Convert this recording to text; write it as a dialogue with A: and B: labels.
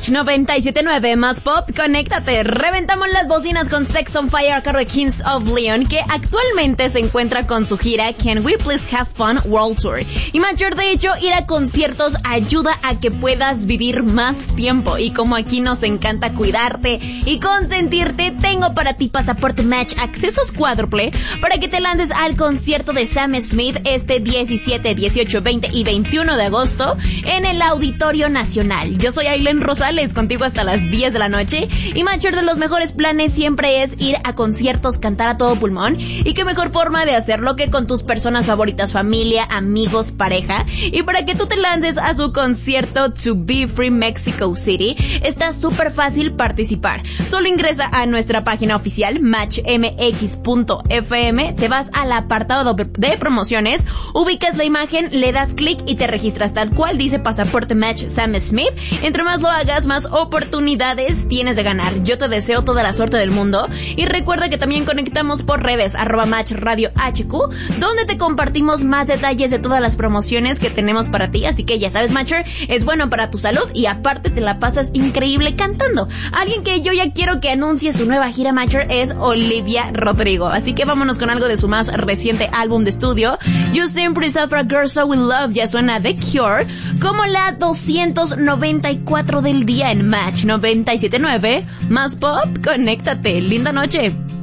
A: Match 97.9 más pop, conéctate. Reventamos las bocinas con Sex on Fire a cargo de Kings of Leon, que actualmente se encuentra con su gira Can We Please Have Fun World Tour. Y Matcher, de hecho, ir a conciertos ayuda a que puedas vivir más tiempo. Y como aquí nos encanta cuidarte y consentirte, tengo para ti pasaporte Match, accesos cuádruple para que te lances al concierto de Sam Smith este 17, 18, 20 y 21 de agosto en el Auditorio Nacional. Yo soy Aileen Rosales, contigo hasta las 10 de la noche. Y Matcher, de los mejores planes siempre es ir a conciertos, cantar a todo pulmón. Y qué mejor forma de hacerlo que con tus personas favoritas, familia, amigos, pareja. Y para que tú te lances a su concierto To Be Free Mexico City, está súper fácil participar. Solo ingresa a nuestra página oficial matchmx.fm, te vas al apartado de promociones, ubicas la imagen, le das clic y te registras tal cual dice pasaporte Match Sam Smith. Entre más lo hagas, más oportunidades tienes de ganar. Yo te deseo toda la suerte del mundo y recuerda que también conectamos por redes @matchradiohq, donde te compartimos más detalles de todas las promociones que tenemos para ti. Así que ya sabes, Matcher, es bueno para tu salud y aparte te la pasas increíble cantando. Alguien que yo ya quiero que anuncie su nueva gira, Matcher, es Olivia Rodrigo. Así que vámonos con algo de su más reciente álbum de estudio, You Simply Suffer a Girl So In Love. Ya suena The Cure como la 294 del día en Match 97.9 más pop. Conéctate, linda noche.